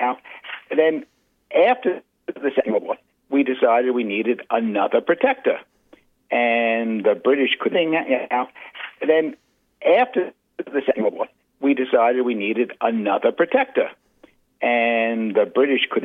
then after the Second World War, we decided we needed another protector. And the British could. Then after the Second World War, we decided we needed another protector. And the British could